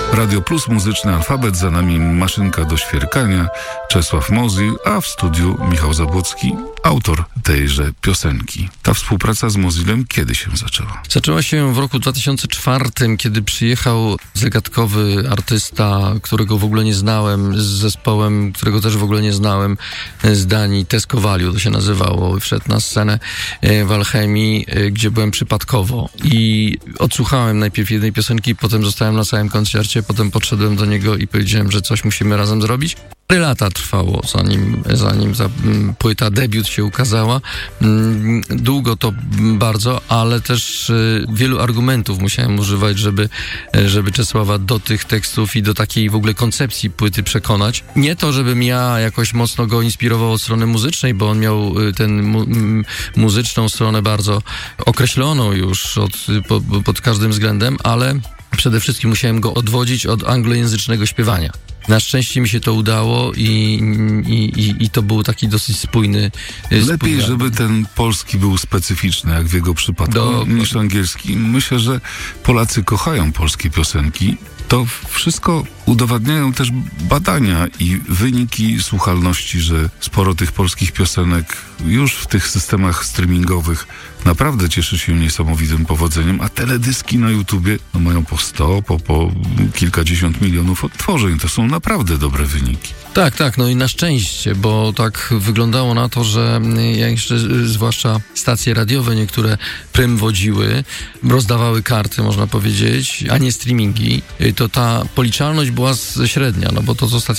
Radio Plus, muzyczny alfabet, za nami maszynka do świerkania, Czesław Mozil, a w studiu Michał Zabłocki, autor tejże piosenki. Ta współpraca z Mozilem kiedy się zaczęła? Zaczęła się w roku 2004, kiedy przyjechał zagadkowy artysta, którego w ogóle nie znałem, z zespołem, którego też w ogóle nie znałem, z Danii, Tesco Value to się nazywało. Wszedł na scenę w Alchemii, gdzie byłem przypadkowo i odsłuchałem najpierw jednej piosenki, potem zostałem na całym koncercie, potem podszedłem do niego i powiedziałem, że coś musimy razem zrobić. 4 lata trwało, zanim ta płyta debiut się ukazała. Długo to bardzo, ale też wielu argumentów musiałem używać, żeby Czesława do tych tekstów i do takiej w ogóle koncepcji płyty przekonać. Nie to, żebym ja jakoś mocno go inspirował od strony muzycznej, bo on miał tę muzyczną stronę bardzo określoną już pod każdym względem, ale przede wszystkim musiałem go odwodzić od anglojęzycznego śpiewania. Na szczęście mi się to udało i to był taki dosyć spójny. Lepiej, żeby ten polski był specyficzny, jak w jego przypadku, niż angielski. Myślę, że Polacy kochają polskie piosenki. To wszystko udowadniają też badania i wyniki słuchalności, że sporo tych polskich piosenek już w tych systemach streamingowych naprawdę cieszy się niesamowitym powodzeniem, a teledyski na YouTubie mają po 100, po kilkadziesiąt milionów odtworzeń. To są naprawdę dobre wyniki. Tak, no i na szczęście, bo tak wyglądało na to, że jeszcze zwłaszcza stacje radiowe niektóre prym wodziły, rozdawały karty, można powiedzieć, a nie streamingi, to ta policzalność była średnia, no bo to, co